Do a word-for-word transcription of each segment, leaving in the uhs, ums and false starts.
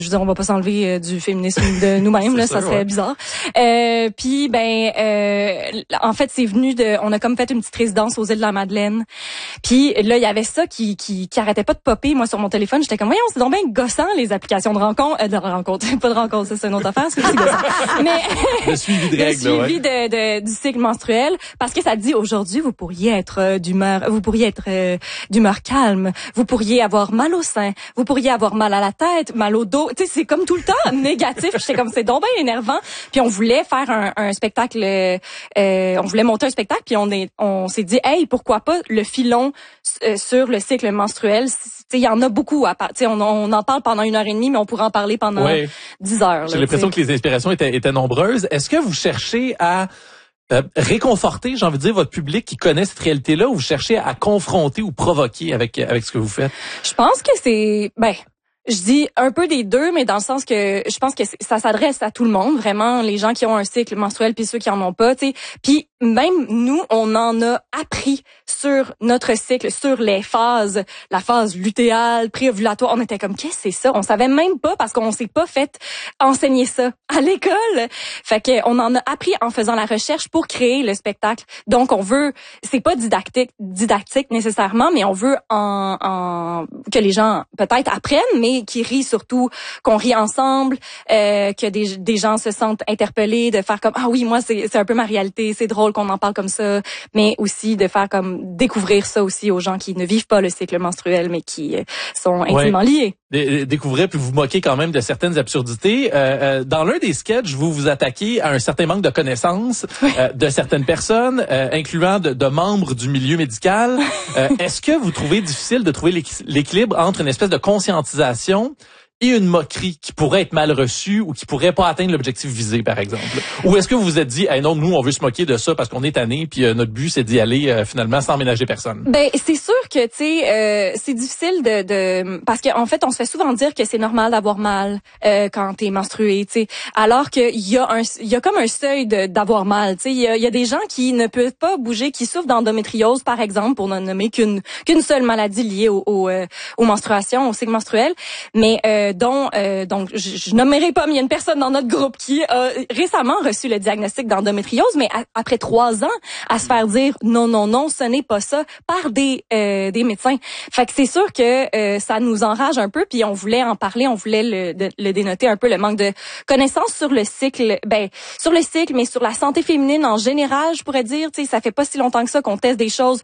Je veux dire, on va pas s'enlever euh, du féminisme de nous-mêmes, là, sûr, ça serait ouais. bizarre. Euh, puis, ben, euh, en fait, c'est venu de, on a comme fait une petite résidence aux îles de la Madeleine. Puis là, il y avait ça qui, qui, qui arrêtait pas de popper, moi, sur mon téléphone. J'étais comme, voyons, c'est donc bien gossant, les applications de rencontres, euh, de rencontres, pas de rencontres, ça, c'est une autre affaire, c'est aussi gossant. Mais, le suivi de règles, le suivi ouais. de, de, du cycle menstruel, parce que ça dit, aujourd'hui, vous pourriez être euh, d'humeur, vous pourriez être euh, d'humeur calme, vous pourriez avoir mal au sein, vous pourriez avoir mal à la tête, mal au dos. Tu sais, c'est comme tout le temps négatif. J'étais comme, c'est donc bien énervant. Puis on voulait faire un, un spectacle, euh, on voulait monter un spectacle, puis on est, on s'est dit, hey, pourquoi pas le filon euh, sur le cycle menstruel. Tu sais, il y en a beaucoup à part. Tu sais, on, on en parle pendant une heure et demie, mais on pourrait en parler pendant ouais. dix heures. J'ai l'impression que les inspirations étaient, étaient nombreuses. Est-ce que vous cherchez à euh, réconforter, j'ai envie de dire, votre public qui connaît cette réalité-là, ou vous cherchez à confronter ou provoquer avec avec ce que vous faites? Je pense que c'est, ben. Je dis un peu des deux, mais dans le sens que je pense que ça s'adresse à tout le monde, vraiment, les gens qui ont un cycle menstruel puis ceux qui en ont pas, tu sais. Puis même nous, on en a appris sur notre cycle, sur les phases, la phase lutéale, préovulatoire. On était comme, qu'est-ce que c'est ça? On savait même pas parce qu'on s'est pas fait enseigner ça à l'école. Fait que on en a appris en faisant la recherche pour créer le spectacle. Donc on veut, c'est pas didactique, didactique nécessairement, mais on veut en, en que les gens peut-être apprennent, mais qui rient surtout, qu'on rit ensemble, euh, que des, des gens se sentent interpellés, de faire comme, ah oui, moi, c'est, c'est un peu ma réalité, c'est drôle qu'on en parle comme ça, mais aussi de faire comme, découvrir ça aussi aux gens qui ne vivent pas le cycle menstruel, mais qui euh, sont intimement ouais. liés. D- découvrir, puis vous moquez quand même de certaines absurdités. Euh, euh, dans l'un des sketchs, vous vous attaquez à un certain manque de connaissances oui. euh, de certaines personnes, euh, incluant de, de membres du milieu médical. Euh, est-ce que vous trouvez difficile de trouver l'équ- l'équilibre entre une espèce de conscientisation et une moquerie qui pourrait être mal reçue ou qui pourrait pas atteindre l'objectif visé, par exemple? Ou est-ce que vous vous êtes dit, hey non, nous, on veut se moquer de ça parce qu'on est tannés, puis euh, notre but, c'est d'y aller euh, finalement sans ménager personne? Ben, c'est sûr que, tu sais, euh, c'est difficile de, de... Parce qu'en fait, on se fait souvent dire que c'est normal d'avoir mal euh, quand t'es menstrué, tu sais. Alors qu'il y a un, il y a comme un seuil de, d'avoir mal, tu sais. Il y a, il y a des gens qui ne peuvent pas bouger, qui souffrent d'endométriose, par exemple, pour ne nommer qu'une qu'une seule maladie liée au, au, euh, aux menstruations, au cycle menstruel. Mais euh, dont euh, donc je, je nommerai pas, mais il y a une personne dans notre groupe qui a récemment reçu le diagnostic d'endométriose, mais à, après trois ans à se faire dire non non non, ce n'est pas ça par des euh, des médecins. Fait que c'est sûr que euh, ça nous enrage un peu, puis on voulait en parler, on voulait le, de, le dénoter un peu, le manque de connaissances sur le cycle, ben sur le cycle, mais sur la santé féminine en général, je pourrais dire. Tu sais, ça fait pas si longtemps que ça qu'on teste des choses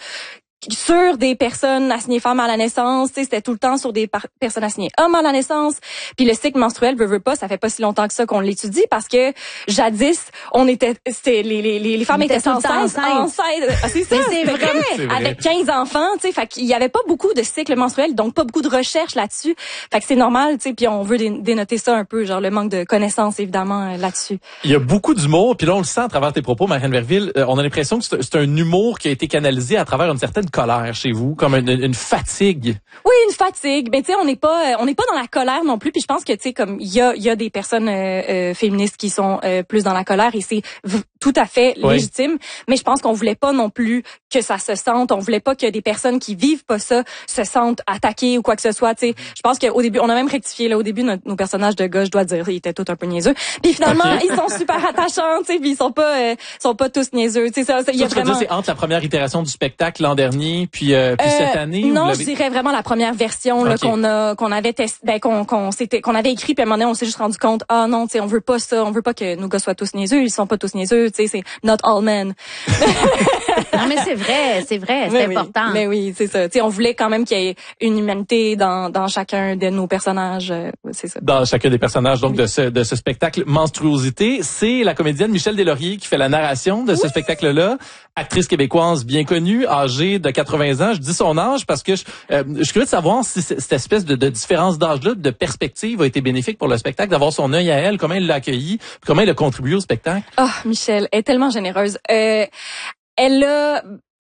sur des personnes assignées femmes à la naissance, tu sais, c'était tout le temps sur des par- personnes assignées hommes à la naissance. Puis le cycle menstruel, veut, veut pas, ça fait pas si longtemps que ça qu'on l'étudie, parce que jadis, on était, c'était les les les femmes étaient enceintes, enceintes. Ah, c'est ça, c'est vrai. Comme, c'est vrai, avec quinze enfants, tu sais, fait qu'il y avait pas beaucoup de cycles menstruels, donc pas beaucoup de recherches là-dessus. Fait que c'est normal, tu sais, puis on veut dé- dénoter ça un peu, genre le manque de connaissances évidemment euh, là-dessus. Il y a beaucoup d'humour, puis là on le sent à travers tes propos, Marianne Verville. Euh, on a l'impression que c'est, c'est un humour qui a été canalisé à travers une certaine colère chez vous, comme une, une fatigue. Oui, une fatigue. Mais tu sais, on n'est pas, on n'est pas dans la colère non plus. Puis je pense que tu sais, comme il y a, il y a des personnes euh, euh, féministes qui sont euh, plus dans la colère, et c'est v- tout à fait oui. légitime. Mais je pense qu'on voulait pas non plus que ça se sente. On voulait pas que des personnes qui vivent pas ça se sentent attaquées ou quoi que ce soit. Tu sais, je pense qu'au début, on a même rectifié là. Au début, nos, nos personnages de gars, je dois dire, ils étaient tous un peu niaiseux. Puis finalement, okay. ils sont super attachants. Tu sais, puis ils sont pas, euh, sont pas tous niaiseux. Tu sais, ça, il y a vraiment. Dire, c'est entre la première itération du spectacle l'an dernier, puis euh, puis euh, cette année. Non, je dirais vraiment la première version là, okay. qu'on a, qu'on avait testé, ben qu'on qu'on s'était, qu'on avait écrit, puis à un moment donné, on s'est juste rendu compte, ah non, tu sais, on veut pas ça, on veut pas que nos gars soient tous niaiseux, ils sont pas tous niaiseux, tu sais, c'est not all men. Non mais c'est vrai, c'est vrai, c'est mais important. Oui, mais oui, c'est ça. Tu sais, on voulait quand même qu'il y ait une humanité dans dans chacun de nos personnages, euh, c'est ça. Dans chacun des personnages donc oui. de ce de ce spectacle Menstruosité, c'est la comédienne Michèle Deslauriers qui fait la narration de ce oui. spectacle-là, actrice québécoise bien connue, âgée de quatre-vingts ans. Je dis son âge parce que je, euh, je suis curieux de savoir si cette espèce de, de différence d'âge-là, de perspective, a été bénéfique pour le spectacle, d'avoir son œil à elle, comment elle l'a accueilli, comment elle a contribué au spectacle. Oh, Michèle est tellement généreuse. Euh, elle a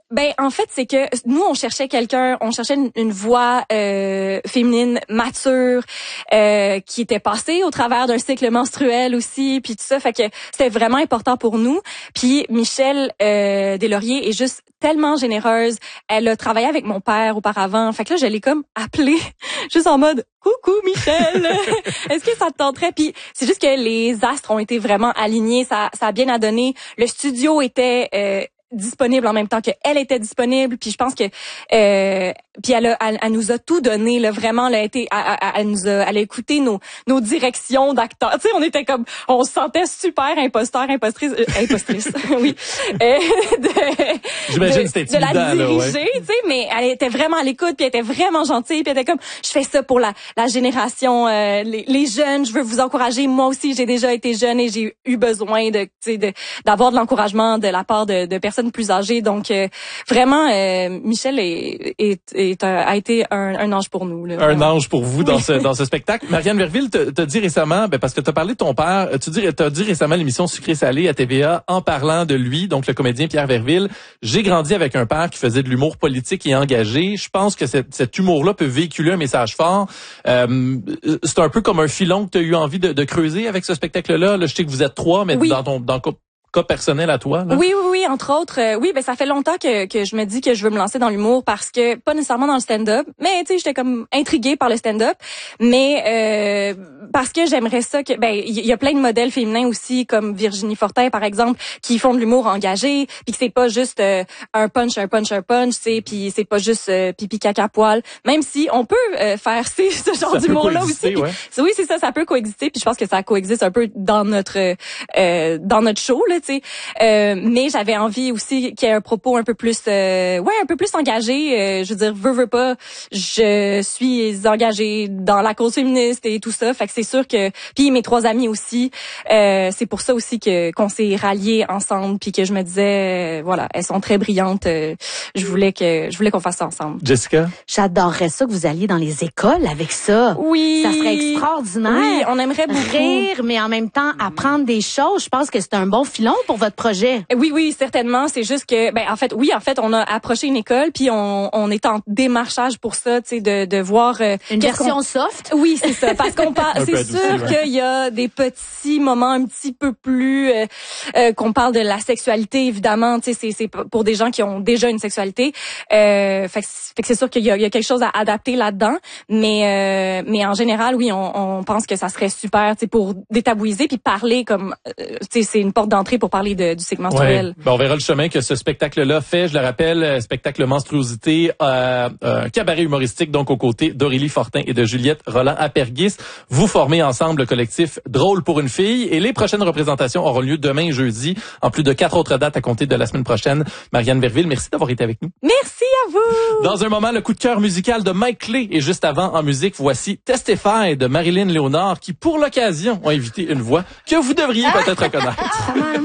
ben en fait c'est que nous on cherchait quelqu'un, on cherchait une, une voix euh, féminine mature euh, qui était passée au travers d'un cycle menstruel aussi, puis tout ça, fait que c'était vraiment important pour nous. Puis Michel euh, Deslauriers est juste tellement généreuse. Elle a travaillé avec mon père auparavant, fait que là je l'ai comme appelée juste en mode coucou Michel, est-ce que ça te tenterait? Puis c'est juste que les astres ont été vraiment alignés, ça ça a bien à donner. Le studio était euh, disponible en même temps que elle était disponible, puis je pense que euh, puis elle, a, elle, elle nous a tout donné là, vraiment elle a été elle, elle, elle nous a elle a écouté nos nos directions d'acteurs, tu sais, on était comme on se sentait super imposteur impostrice euh, impostrice oui euh, de, j'imagine de, c'était de la intimidant, diriger, là, ouais. tu sais, mais elle était vraiment à l'écoute, puis elle était vraiment gentille, puis elle était comme je fais ça pour la la génération euh, les, les jeunes, je veux vous encourager, moi aussi j'ai déjà été jeune et j'ai eu besoin de tu sais de d'avoir de l'encouragement de la part de, de personnes plus âgées, donc euh, vraiment euh, Michel est, est, est un, a été un, un ange pour nous là, un vraiment. ange pour vous dans oui. ce dans ce spectacle. Marianne Verville te, te dit récemment, ben parce que tu as parlé de ton père, tu dis t'as dit récemment à l'émission Sucré Salé à T V A en parlant de lui, donc le comédien Pierre Verville. J'ai grandi avec un père qui faisait de l'humour politique et engagé. Je pense que cet, cet humour-là peut véhiculer un message fort. Euh, c'est un peu comme un filon que tu as eu envie de, de creuser avec ce spectacle-là. Là, je sais que vous êtes trois, mais oui. dans ton dans cas personnel à toi, là? Oui, oui, oui, entre autres. Euh, oui, ben ça fait longtemps que que je me dis que je veux me lancer dans l'humour parce que pas nécessairement dans le stand-up, mais tu sais, j'étais comme intriguée par le stand-up, mais euh, parce que j'aimerais ça que ben il y, y a plein de modèles féminins aussi comme Virginie Fortin par exemple qui font de l'humour engagé, puis que c'est pas juste euh, un punch, un punch, un punch, tu sais, puis c'est pas juste euh, pipi caca poil, même si on peut euh, faire ces, ce genre d'humour là aussi. Ouais. Pis, oui, c'est ça, ça peut coexister, puis je pense que ça coexiste un peu dans notre euh, dans notre show là. Euh, mais j'avais envie aussi qu'il y ait un propos un peu plus euh, ouais un peu plus engagé, euh, je veux dire veux veux pas je suis engagée dans la cause féministe et tout ça, fait que c'est sûr que puis mes trois amis aussi euh, c'est pour ça aussi que qu'on s'est ralliés ensemble, puis que je me disais euh, voilà, elles sont très brillantes, euh, je voulais que je voulais qu'on fasse ça ensemble. Jessica, j'adorerais ça que vous alliez dans les écoles avec ça. Oui, ça serait extraordinaire. Oui, on aimerait beaucoup rire, mais en même temps apprendre des choses. Je pense que c'est un bon filon pour votre projet. Oui, oui, certainement. C'est juste que, ben, en fait, oui, en fait, on a approché une école, puis on, on est en démarchage pour ça, tu sais, de, de voir euh, une version soft. Oui, c'est ça, parce qu'on parle. C'est adouci, sûr ouais. qu'il y a des petits moments un petit peu plus euh, euh, qu'on parle de la sexualité, évidemment. Tu sais, c'est, c'est pour des gens qui ont déjà une sexualité. Euh, fait que, fait que c'est sûr qu'il y a, il y a quelque chose à adapter là-dedans, mais euh, mais en général, oui, on, on pense que ça serait super, tu sais, pour détabouiser puis parler comme, euh, tu sais, c'est une porte d'entrée pour parler de, du cycle menstruel. Ouais. Ben, on verra le chemin que ce spectacle-là fait. Je le rappelle, spectacle Menstruosité, euh, euh, cabaret humoristique, donc aux côtés d'Aurélie Fortin et de Juliette Roland-Apergis. Vous formez ensemble le collectif Drôle pour une fille, et les prochaines représentations auront lieu demain jeudi, en plus de quatre autres dates à compter de la semaine prochaine. Marianne Verville, merci d'avoir été avec nous. Merci à vous! Dans un moment, le coup de cœur musical de Mike Clay, et juste avant, en musique, voici Testify de Marilyn Léonard, qui, pour l'occasion, ont invité une voix que vous devriez peut-être reconnaître.